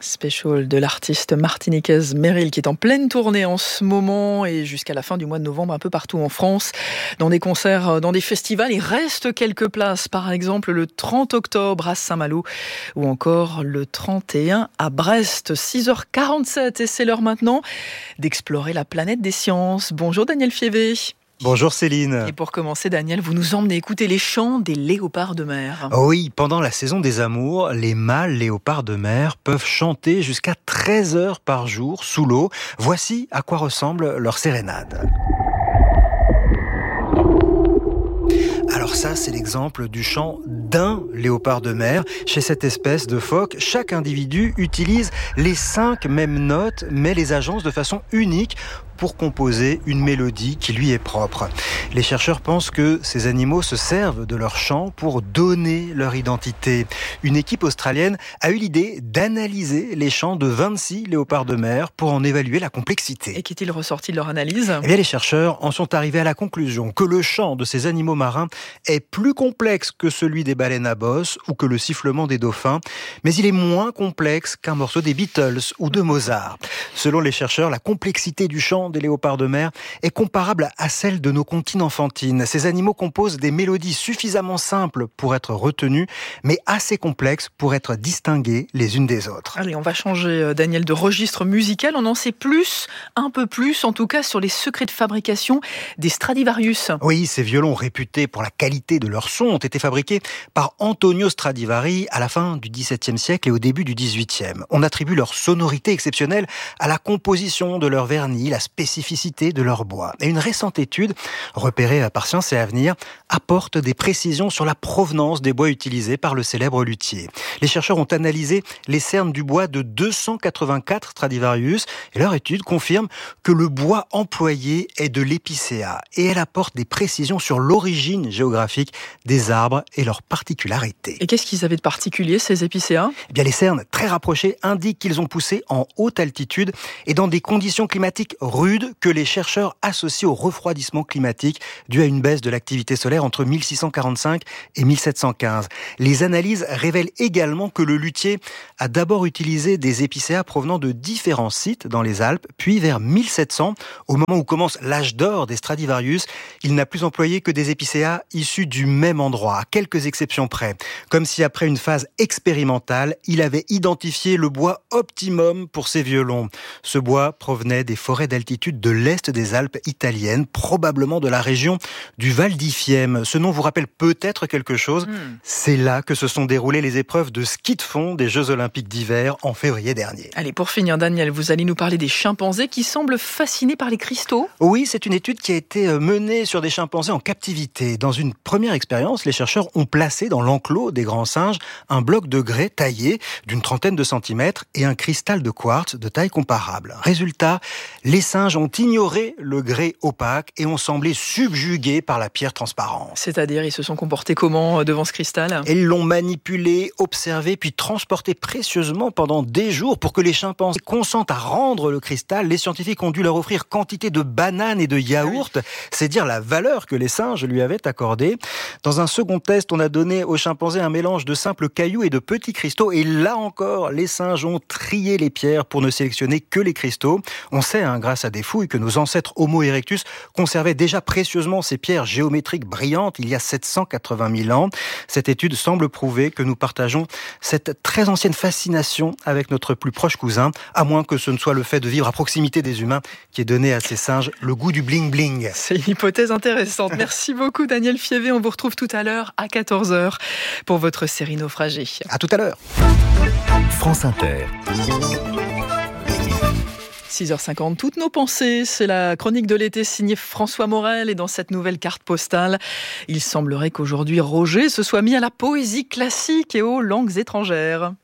Special de l'artiste martiniquaise Meryl qui est en pleine tournée en ce moment et jusqu'à la fin du mois de novembre un peu partout en France, dans des concerts, dans des festivals. Il reste quelques places, par exemple le 30 octobre à Saint-Malo ou encore le 31 à Brest. 6h47 et c'est l'heure maintenant d'explorer la planète des sciences. Bonjour Daniel Fievé. Bonjour Céline. Et pour commencer, Daniel, vous nous emmenez écouter les chants des léopards de mer. Oui, pendant la saison des amours, les mâles léopards de mer peuvent chanter jusqu'à 13 heures par jour sous l'eau. Voici à quoi ressemble leur sérénade. Alors ça, c'est l'exemple du chant d'un léopard de mer. Chez cette espèce de phoque, chaque individu utilise les 5 mêmes notes, mais les agence de façon unique pour composer une mélodie qui lui est propre. Les chercheurs pensent que ces animaux se servent de leur chant pour donner leur identité. Une équipe australienne a eu l'idée d'analyser les chants de 26 léopards de mer pour en évaluer la complexité. Et qu'est-il ressorti de leur analyse ? Eh bien, les chercheurs en sont arrivés à la conclusion que le chant de ces animaux marins est plus complexe que celui des baleines à bosse ou que le sifflement des dauphins, mais il est moins complexe qu'un morceau des Beatles ou de Mozart. Selon les chercheurs, la complexité du chant des léopards de mer est comparable à celle de nos comptines enfantines. Ces animaux composent des mélodies suffisamment simples pour être retenues, mais assez complexes pour être distinguées les unes des autres. Allez, on va changer, Daniel, de registre musical. On en sait plus, un peu plus, en tout cas, sur les secrets de fabrication des Stradivarius. Oui, ces violons réputés pour la qualité de leur son ont été fabriqués par Antonio Stradivari à la fin du XVIIe siècle et au début du XVIIIe. On attribue leur sonorité exceptionnelle à la composition de leur vernis, la spécificité de leur bois. Et une récente étude, repérée par Science et Avenir, apporte des précisions sur la provenance des bois utilisés par le célèbre luthier. Les chercheurs ont analysé les cernes du bois de 284 Stradivarius et leur étude confirme que le bois employé est de l'épicéa et elle apporte des précisions sur l'origine géographique des arbres et leurs particularités. Et qu'est-ce qu'ils avaient de particulier, ces épicéas ? Eh bien, les cernes très rapprochées indiquent qu'ils ont poussé en haute altitude et dans des conditions climatiques rudes que les chercheurs associent au refroidissement climatique dû à une baisse de l'activité solaire entre 1645 et 1715. Les analyses révèlent également que le luthier a d'abord utilisé des épicéas provenant de différents sites dans les Alpes, puis vers 1700, au moment où commence l'âge d'or des Stradivarius, il n'a plus employé que des épicéas issus du même endroit, à quelques exceptions près. Comme si après une phase expérimentale, il avait identifié le bois optimum pour ses violons. Ce bois provenait des forêts d'altitude de l'est des Alpes italiennes, probablement de la région du Val di Fiemme. Ce nom vous rappelle peut-être quelque chose. C'est là que se sont déroulées les épreuves de ski de fond des Jeux Olympiques d'hiver en février dernier. Allez, pour finir, Daniel, vous allez nous parler des chimpanzés qui semblent fascinés par les cristaux. Oui, c'est une étude qui a été menée sur des chimpanzés en captivité. Dans une première expérience, les chercheurs ont placé dans l'enclos des grands singes un bloc de grès taillé d'une trentaine de centimètres et un cristal de quartz de taille comparable. Résultat, les singes ont ignoré le grès opaque et ont semblé subjugués par la pierre transparente. C'est-à-dire, ils se sont comportés comment devant ce cristal ? Ils l'ont manipulé, observé, puis transporté précieusement pendant des jours pour que les chimpanzés consentent à rendre le cristal. Les scientifiques ont dû leur offrir quantité de bananes et de yaourts. C'est dire la valeur que les singes lui avaient accordée. Dans un second test, on a donné aux chimpanzés un mélange de simples cailloux et de petits cristaux. Et là encore, les singes ont trié les pierres pour ne sélectionner que les cristaux. On sait, grâce à des fouilles, que nos ancêtres Homo erectus conservaient déjà précieusement ces pierres géométriques brillantes il y a 780 000 ans. Cette étude semble prouver que nous partageons cette très ancienne fascination avec notre plus proche cousin, à moins que ce ne soit le fait de vivre à proximité des humains qui ait donné à ces singes le goût du bling-bling. C'est une hypothèse intéressante. Merci beaucoup Daniel Fievé. On vous retrouve tout à l'heure à 14h pour votre série Naufragés. À tout à l'heure. France Inter. 6h50, toutes nos pensées, c'est la chronique de l'été signée François Morel et dans cette nouvelle carte postale, il semblerait qu'aujourd'hui Roger se soit mis à la poésie classique et aux langues étrangères.